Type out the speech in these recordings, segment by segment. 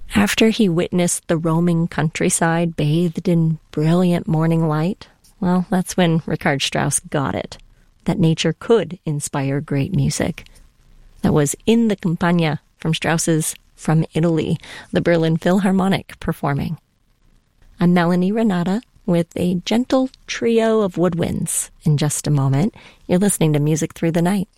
After he witnessed the roaming countryside bathed in brilliant morning light, well, that's when Richard Strauss got it, that nature could inspire great music. That was In the Campagna from Strauss's From Italy, the Berlin Philharmonic performing. I'm Melanie Renata with a gentle trio of woodwinds. In just a moment, you're listening to Music Through the Night.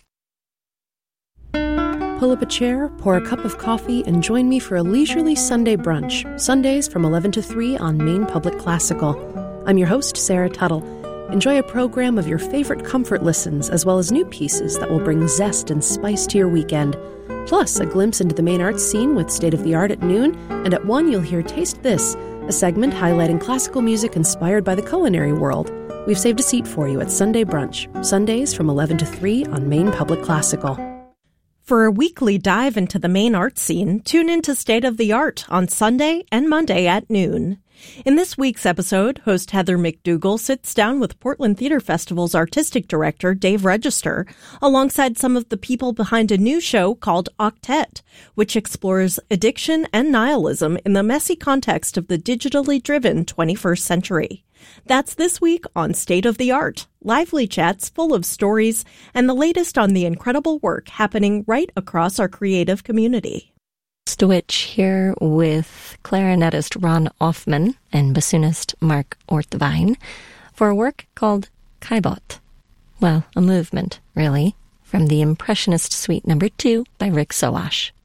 Pull up a chair, pour a cup of coffee, and join me for a leisurely Sunday brunch, Sundays from 11 to 3 on Maine Public Classical. I'm your host, Sarah Tuttle. Enjoy a program of your favorite comfort listens, as well as new pieces that will bring zest and spice to your weekend. Plus, a glimpse into the Maine arts scene with State of the Art at noon, and at 1 you'll hear Taste This, a segment highlighting classical music inspired by the culinary world. We've saved a seat for you at Sunday Brunch, Sundays from 11 to 3 on Maine Public Classical. For a weekly dive into the Maine art scene, tune into State of the Art on Sunday and Monday at noon. In this week's episode, host Heather McDougall sits down with Portland Theater Festival's artistic director, Dave Register, alongside some of the people behind a new show called Octet, which explores addiction and nihilism in the messy context of the digitally driven 21st century. That's this week on State of the Art, lively chats full of stories and the latest on the incredible work happening right across our creative community. Stowich here with clarinetist Ron Offman and bassoonist Mark Ortvine for a work called Caillebotte. Well, a movement, really, from the Impressionist Suite No. 2 by Rick Soash.